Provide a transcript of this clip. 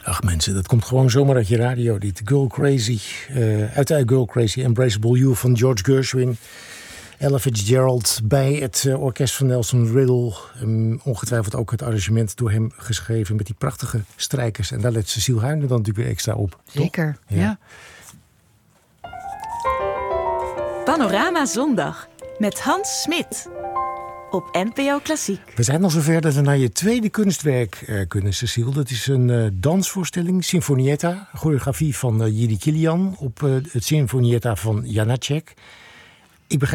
Ach mensen, dat komt gewoon zomaar uit je radio. Dit Girl Crazy, uit Girl Crazy, Embraceable You van George Gershwin. Ella Fitzgerald bij het orkest van Nelson Riddle. Ongetwijfeld ook het arrangement door hem geschreven met die prachtige strijkers. En daar let Cecile Huyne dan natuurlijk weer extra op. Zeker, ja. Panorama Zondag met Hans Smit op NPO Klassiek. We zijn al zover dat we naar je tweede kunstwerk kunnen, Cecile. Dat is een dansvoorstelling, Sinfonietta. Choreografie van Jiří Kylián op het Sinfonietta van Janáček. Ik begrijp